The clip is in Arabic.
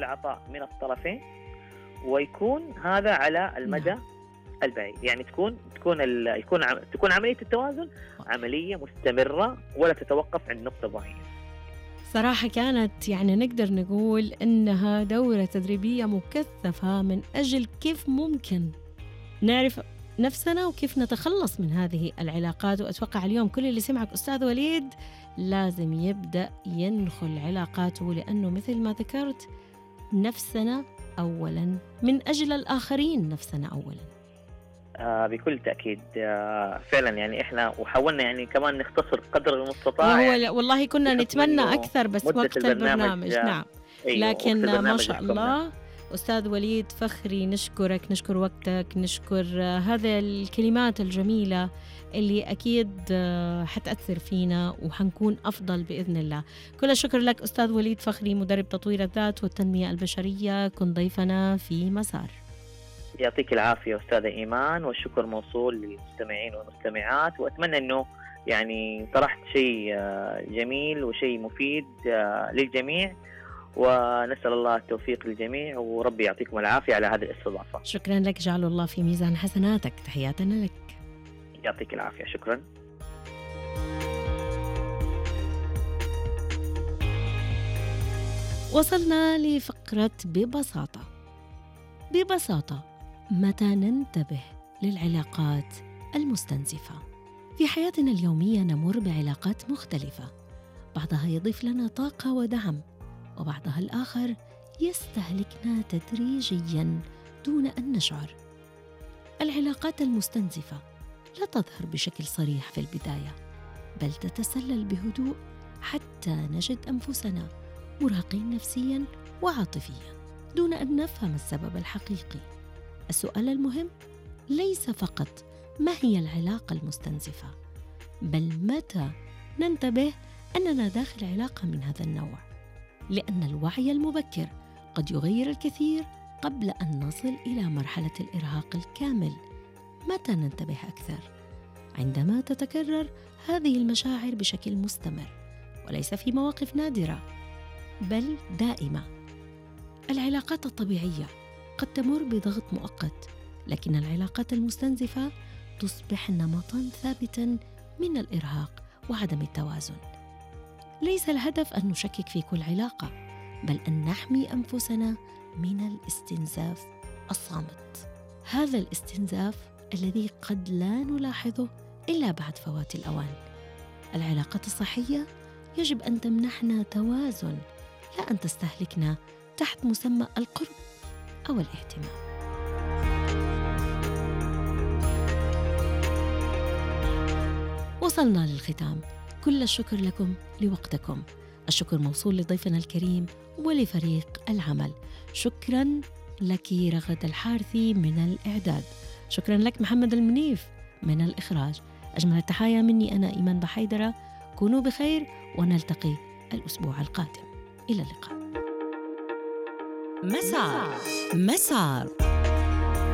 العطاء من الطرفين، ويكون هذا على المدى البعيد. يعني تكون عملية التوازن عملية مستمرة ولا تتوقف عند نقطة معينة. صراحة كانت يعني نقدر نقول إنها دورة تدريبية مكثفة من أجل كيف ممكن نعرف نفسنا وكيف نتخلص من هذه العلاقات. وأتوقع اليوم كل اللي سمعك أستاذ وليد لازم يبدأ ينخل علاقاته، لأنه مثل ما ذكرت نفسنا أولاً من أجل الآخرين، نفسنا أولاً. بكل تأكيد. فعلا يعني إحنا وحاولنا يعني كمان نختصر قدر المستطاع. وهو يعني والله كنا نتمنى أكثر بس وقت البرنامج. نعم. أيوة، لكن ما شاء يحكمنا. الله أستاذ وليد فخري، نشكرك، نشكر وقتك، نشكر هذه الكلمات الجميلة اللي أكيد حتأثر فينا وحنكون أفضل بإذن الله. كل الشكر لك أستاذ وليد فخري، مدرب تطوير الذات والتنمية البشرية، كن ضيفنا في مسار. يعطيك العافية أستاذة إيمان، والشكر موصول للمستمعين والمستمعات، وأتمنى أنه يعني طرحت شيء جميل وشيء مفيد للجميع، ونسأل الله التوفيق للجميع، وربي يعطيكم العافية على هذه الاستضافة. شكرا لك، جعل الله في ميزان حسناتك. تحياتنا لك. يعطيك العافية. شكرا. وصلنا لفقرة ببساطة متى ننتبه للعلاقات المستنزفة؟ في حياتنا اليومية نمر بعلاقات مختلفة، بعضها يضيف لنا طاقة ودعم، وبعضها الآخر يستهلكنا تدريجياً دون أن نشعر. العلاقات المستنزفة لا تظهر بشكل صريح في البداية، بل تتسلل بهدوء حتى نجد أنفسنا مرهقين نفسياً وعاطفياً دون أن نفهم السبب الحقيقي. السؤال المهم ليس فقط ما هي العلاقة المستنزفة، بل متى ننتبه أننا داخل علاقة من هذا النوع، لأن الوعي المبكر قد يغير الكثير قبل أن نصل إلى مرحلة الإرهاق الكامل. متى ننتبه أكثر؟ عندما تتكرر هذه المشاعر بشكل مستمر، وليس في مواقف نادرة بل دائمة. العلاقات الطبيعية قد تمر بضغط مؤقت، لكن العلاقات المستنزفة تصبح نمطاً ثابتاً من الإرهاق وعدم التوازن. ليس الهدف أن نشكك في كل علاقة، بل أن نحمي أنفسنا من الاستنزاف الصامت. هذا الاستنزاف الذي قد لا نلاحظه إلا بعد فوات الأوان. العلاقات الصحية يجب أن تمنحنا توازن، لا أن تستهلكنا تحت مسمى القرب أو الاهتمام. وصلنا للختام. كل الشكر لكم لوقتكم. الشكر موصول لضيفنا الكريم ولفريق العمل. شكرا لك رغد الحارثي من الإعداد. شكرا لك محمد المنيف من الإخراج. أجمل التحايا مني أنا إيمان بحيدرة. كونوا بخير ونلتقي الأسبوع القادم. إلى اللقاء. مسار